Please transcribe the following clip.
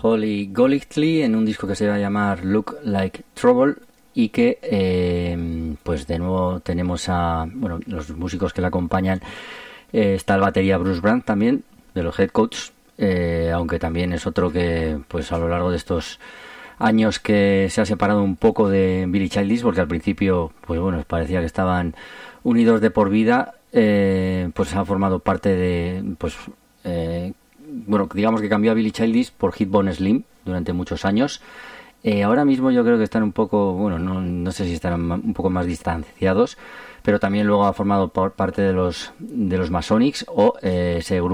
Holly Golightly en un disco que se va a llamar Look Like Trouble, y que pues de nuevo tenemos a los músicos que la acompañan. Está el batería Bruce Brand también, de los Headcoats, aunque también es otro que pues a lo largo de estos años que se ha separado un poco de Billy Childish, porque al principio pues parecía que estaban unidos de por vida. Pues ha formado parte de digamos que cambió a Billy Childish por Hitbone Slim durante muchos años. Ahora mismo yo creo que están un poco, no sé si están un poco más distanciados, pero también luego ha formado parte de los Masonics, o ese grupo